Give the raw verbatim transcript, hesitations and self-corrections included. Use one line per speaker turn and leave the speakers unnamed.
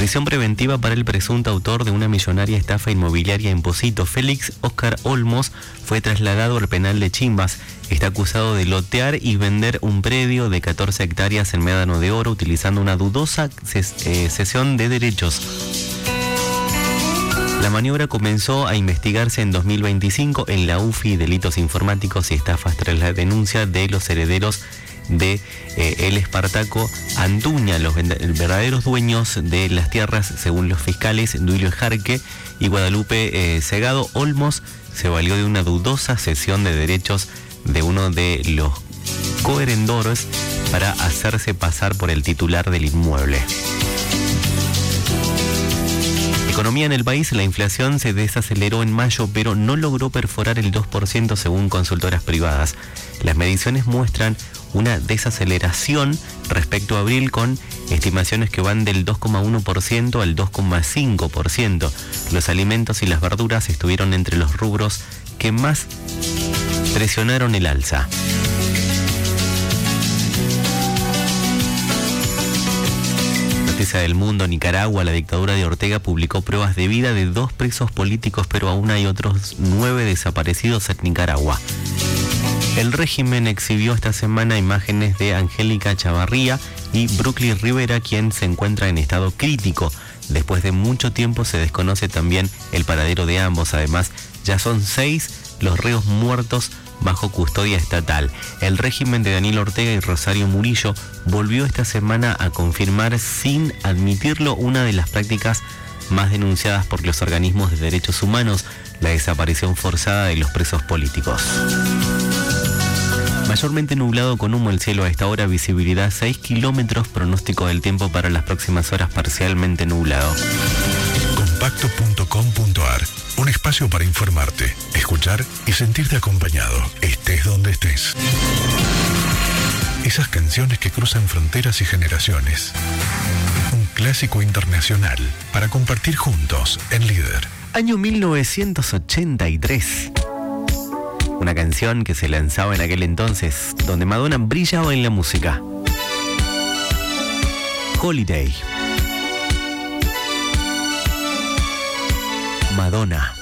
Prisión preventiva para el presunto autor de una millonaria estafa inmobiliaria en Pocito. Félix Óscar Olmos fue trasladado al penal de Chimbas. Está acusado de lotear y vender un predio de catorce hectáreas en Médano de Oro utilizando una dudosa ces- eh, cesión de derechos. La maniobra comenzó a investigarse en dos mil veinticinco en la U F I, delitos informáticos y estafas, tras la denuncia de los herederos de eh, el Espartaco Antuña, los verdaderos dueños de las tierras, según los fiscales Duilio Jarque y Guadalupe eh, Segado. Olmos se valió de una dudosa cesión de derechos de uno de los coherendores para hacerse pasar por el titular del inmueble. Economía en el país. La inflación se desaceleró en mayo, pero no logró perforar el dos por ciento según consultoras privadas. Las mediciones muestran una desaceleración respecto a abril, con estimaciones que van del dos coma uno por ciento al dos coma cinco por ciento. Los alimentos y las verduras estuvieron entre los rubros que más presionaron el alza. Noticia del mundo. Nicaragua. La dictadura de Ortega publicó pruebas de vida de dos presos políticos, pero aún hay otros nueve desaparecidos en Nicaragua. El régimen exhibió esta semana imágenes de Angélica Chavarría y Brooklyn Rivera, quien se encuentra en estado crítico. Después de mucho tiempo se desconoce también el paradero de ambos. Además, ya son seis los reos muertos bajo custodia estatal. El régimen de Daniel Ortega y Rosario Murillo volvió esta semana a confirmar, sin admitirlo, una de las prácticas más denunciadas por los organismos de derechos humanos: la desaparición forzada de los presos políticos. Mayormente nublado con humo el cielo a esta hora, visibilidad seis kilómetros, pronóstico del tiempo para las próximas horas parcialmente nublado.
Compacto punto com punto ar, un espacio para informarte, escuchar y sentirte acompañado, estés donde estés. Esas canciones que cruzan fronteras y generaciones. Un clásico internacional para compartir juntos en Líder.
Año mil novecientos ochenta y tres. Una canción que se lanzaba en aquel entonces, donde Madonna brillaba en la música. Holiday. Madonna.